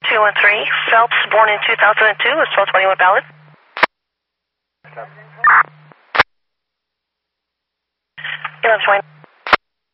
213, Phelps, born in 2002, is 1221 valid? 1129.